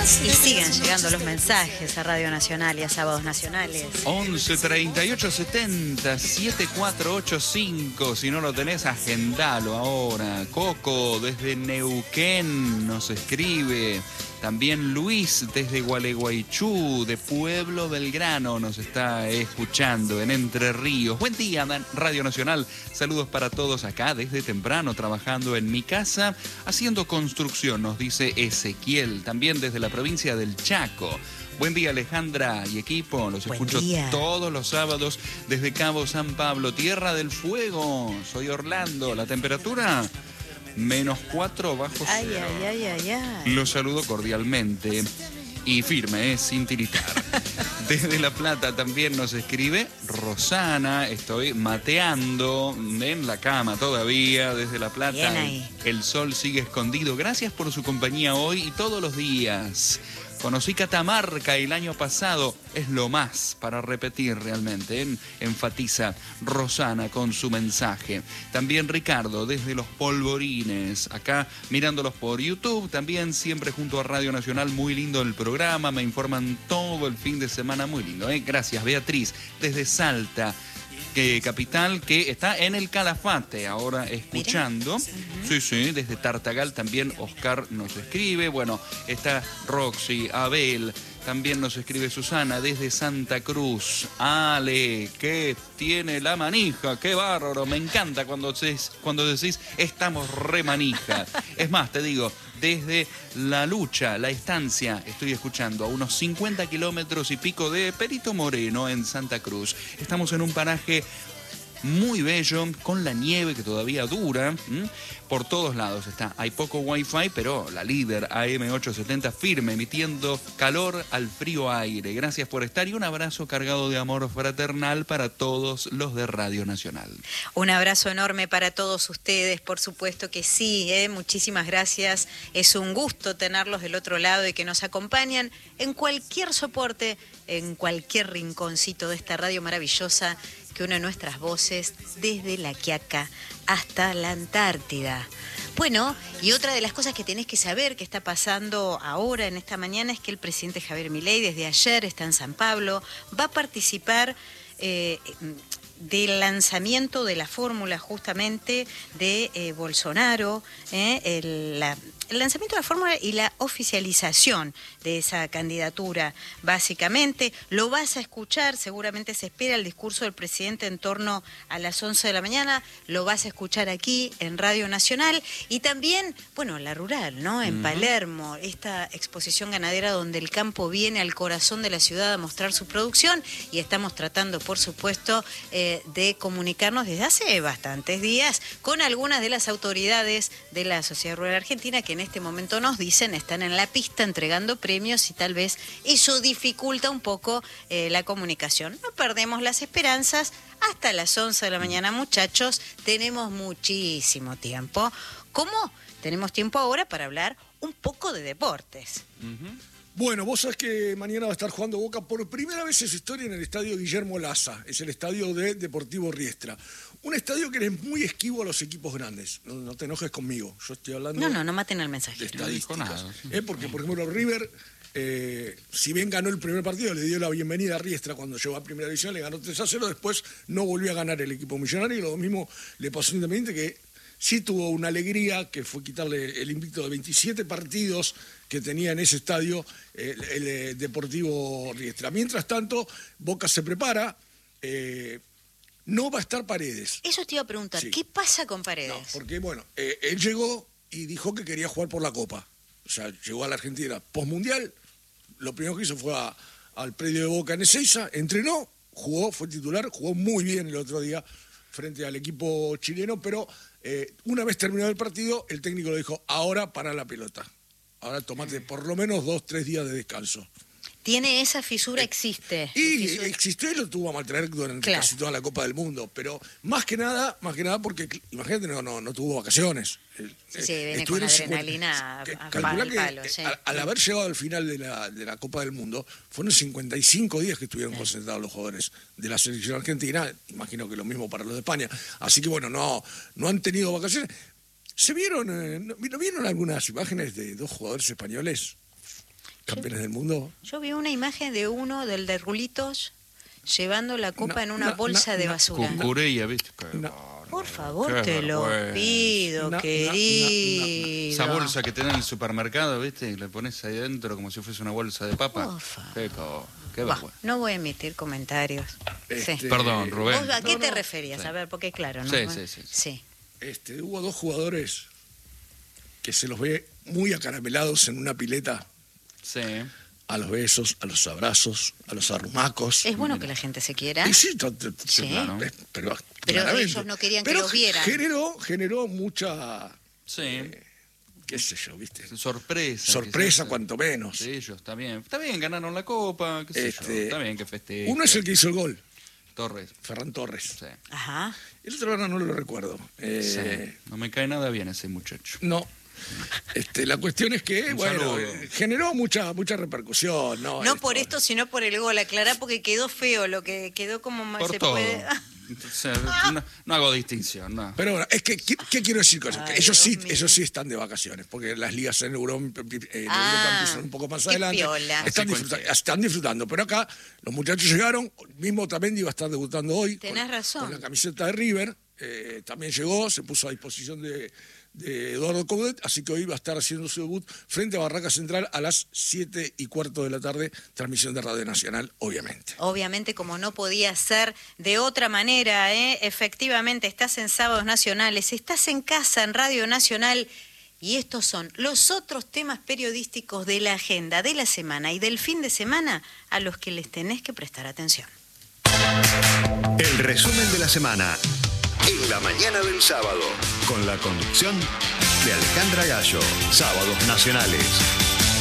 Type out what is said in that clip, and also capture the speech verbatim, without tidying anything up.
Y siguen llegando los mensajes a Radio Nacional y a Sábados Nacionales. once treinta y ocho setenta setenta y cuatro ochenta y cinco. Si no lo tenés, agendalo ahora. Coco desde Neuquén nos escribe. También Luis desde Gualeguaychú, de Pueblo Belgrano, nos está escuchando en Entre Ríos. Buen día, Radio Nacional. Saludos para todos acá desde temprano, trabajando en mi casa, haciendo construcción, nos dice Ezequiel. También desde la provincia del Chaco. Buen día, Alejandra y equipo. Los Buen escucho día. todos los sábados desde Cabo San Pablo, Tierra del Fuego. Soy Orlando. La temperatura, menos cuatro bajo cero. Ay, ay, ay, ay, ay. Los saludo cordialmente y firme, ¿eh? Sin tiritar. Desde La Plata también nos escribe Rosana. Estoy mateando en la cama todavía. Desde La Plata, Bien ahí. el sol sigue escondido. Gracias por su compañía hoy y todos los días. Conocí Catamarca el año pasado, es lo más para repetir realmente, ¿eh? Enfatiza Rosana con su mensaje. También Ricardo desde Los Polvorines, acá mirándolos por YouTube, también siempre junto a Radio Nacional, muy lindo el programa, me informan todo el fin de semana, muy lindo, ¿eh? Gracias. Beatriz desde Salta, que capital, que está en el Calafate ahora escuchando. Uh-huh. Sí, sí, desde Tartagal también Oscar nos escribe. Bueno, está Roxy, Abel, también nos escribe Susana desde Santa Cruz. Ale, que tiene la manija, qué bárbaro, me encanta cuando decís, cuando decís estamos re manija. Es más, te digo, desde La Lucha, La Estancia, estoy escuchando a unos cincuenta kilómetros y pico de Perito Moreno en Santa Cruz. Estamos en un paraje muy bello, con la nieve que todavía dura, ¿m? Por todos lados está. Hay poco wifi, pero la líder A M ochocientos setenta firme, emitiendo calor al frío aire. Gracias por estar y un abrazo cargado de amor fraternal para todos los de Radio Nacional. Un abrazo enorme para todos ustedes, por supuesto que sí, ¿eh? Muchísimas gracias. Es un gusto tenerlos del otro lado y que nos acompañan en cualquier soporte, en cualquier rinconcito de esta radio maravillosa que une nuestras voces desde La Quiaca hasta la Antártida. Bueno, y otra de las cosas que tenés que saber que está pasando ahora en esta mañana es que el presidente Javier Milei desde ayer está en San Pablo, va a participar eh, del lanzamiento de la fórmula justamente de eh, Bolsonaro, eh, el, la, el lanzamiento de la fórmula y la oficialización de esa candidatura. Básicamente, lo vas a escuchar, seguramente se espera el discurso del presidente en torno a las once de la mañana, lo vas a escuchar aquí en Radio Nacional y también, bueno, la rural, ¿no? En uh-huh. Palermo, esta exposición ganadera donde el campo viene al corazón de la ciudad a mostrar su producción y estamos tratando, por supuesto, eh, de comunicarnos desde hace bastantes días con algunas de las autoridades de la Sociedad Rural Argentina que en este momento nos dicen están en la pista entregando premios y tal vez eso dificulta un poco eh, la comunicación. No perdemos las esperanzas. Hasta las once de la mañana, muchachos, tenemos muchísimo tiempo. ¿Cómo? Tenemos tiempo ahora para hablar un poco de deportes. Uh-huh. Bueno, vos sabés que mañana va a estar jugando Boca por primera vez en su historia en el estadio Guillermo Laza. Es el estadio de Deportivo Riestra. Un estadio que es muy esquivo a los equipos grandes. No, no te enojes conmigo. Yo estoy hablando... No, no, no maten al mensaje. De estadísticas. No dijo nada. ¿Eh? Porque, por ejemplo, River, eh, si bien ganó el primer partido, le dio la bienvenida a Riestra cuando llegó a Primera División, le ganó tres a cero, después no volvió a ganar el equipo millonario y lo mismo le pasó a Independiente, que sí tuvo una alegría, que fue quitarle el invicto de veintisiete partidos que tenía en ese estadio el, el, el Deportivo Riestra. Mientras tanto, Boca se prepara, eh, no va a estar Paredes. Eso te iba a preguntar, sí. ¿Qué pasa con Paredes? No, porque bueno, eh, él llegó y dijo que quería jugar por la Copa. O sea, llegó a la Argentina postmundial, lo primero que hizo fue a, al predio de Boca en Ezeiza, entrenó, jugó, fue titular, jugó muy bien el otro día frente al equipo chileno, pero eh, una vez terminado el partido, el técnico le dijo, ahora para la pelota. Ahora tomate por lo menos dos, tres días de descanso. Tiene esa fisura, existe. Y fisura. existió y lo tuvo a maltraer durante Claro. casi toda la Copa del Mundo, pero más que nada, más que nada porque, imagínate, no, no, no tuvo vacaciones. Sí, sí, viene con adrenalina cincuenta, a, a, calculá al que palo, sí. al, al haber llegado al final de la, de la Copa del Mundo, fueron cincuenta y cinco días que estuvieron sí. concentrados los jugadores de la selección argentina, imagino que lo mismo para los de España. Así que bueno, no, no han tenido vacaciones. ¿Se vieron, eh, no, ¿no vieron algunas imágenes de dos jugadores españoles? campeones del mundo. Yo vi una imagen de uno, del de Rulitos, llevando la copa No, en una no, bolsa no, de no. basura. Cucurella, ¿viste? No. Por favor, Qué te lo vergüenza. pido, No, no, querido. Esa bolsa que te dan en el supermercado, ¿viste? Y le pones ahí dentro como si fuese una bolsa de papa. Por favor. Qué, co- qué Bah, vergüenza. no voy a emitir comentarios. Este, Sí. Perdón, Rubén. ¿Vos a qué No, te no. referías? Sí. A ver, porque claro, ¿no? Sí, sí, sí. Sí. Este, hubo dos jugadores que se los ve muy acaramelados en una pileta, Sí. a los besos, a los abrazos, a los arrumacos. Es bueno que la gente se quiera. Y sí, to- to- Sí. claro. eh, pero, Pero claramente. ellos no querían que Pero los vieran. Generó, generó mucha, Sí. qué sé yo, ¿viste? Sorpresa. Sorpresa, quizás. cuanto menos. Sí, ellos, está bien. Está bien, ganaron la copa, qué sé yo. Este, Está bien que festejen. Uno es el que hizo el gol, Torres. Ferran Torres. Sí. Ajá. El otro ahora no lo recuerdo. Eh, Sí. No me cae nada bien ese muchacho. No. Este, la cuestión es que, Un bueno, saludo. eh, generó mucha mucha repercusión. No, No por esto, sino por el gol. Aclará porque quedó feo lo que quedó como más Por se todo. puede. Entonces, no, no hago distinción, no. Pero bueno, es que, ¿qué, qué quiero decir con eso? Que Ay, ellos sí, Dios mío. ellos sí están de vacaciones, porque las ligas en Europa, en Ah, Europa empiezan un poco más qué adelante. piola. Están, Así disfruta- coincide. están disfrutando, pero acá los muchachos llegaron, mismo Otamendi iba a estar debutando hoy. Tenés con, razón. Con la camiseta de River, eh, también llegó, se puso a disposición de, de Eduardo Coudet, así que hoy va a estar haciendo su debut frente a Barraca Central a las siete y cuarto de la tarde, transmisión de Radio Nacional, obviamente. Obviamente, como no podía ser de otra manera, ¿eh? Efectivamente, estás en Sábados Nacionales, estás en casa en Radio Nacional, y estos son los otros temas periodísticos de la agenda de la semana y del fin de semana a los que les tenés que prestar atención. El resumen de la semana en la mañana del sábado, con la conducción de Alejandra Gallo. Sábados Nacionales.